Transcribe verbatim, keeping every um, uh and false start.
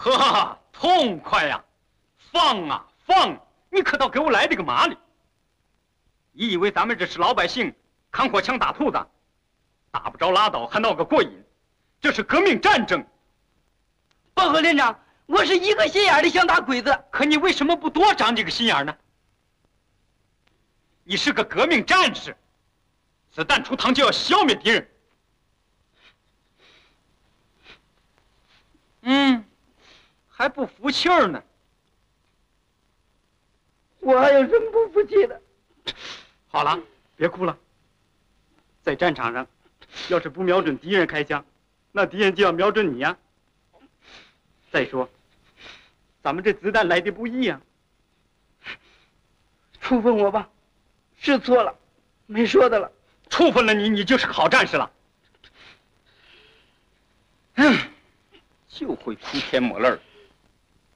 呵，痛快呀！放啊放！你可倒给我来这个麻利！你以为咱们这是老百姓扛火枪打兔子，打不着拉倒，还闹个过瘾？这是革命战争！ 报告连长，我是一个心眼的想打鬼子， 可你为什么不多长这个心眼呢？你是个革命战士，子弹出膛就要消灭敌人。嗯，还不服气儿呢？ 我还有什么不服气的？ 好了，别哭了。在战场上，要是不瞄准敌人开枪，那敌人就要瞄准你呀。再说，咱们这子弹来的不易呀。 处分我吧，是错了，没说的了。 处分了你，你就是个好战士了。嗯，就会哭天抹泪儿。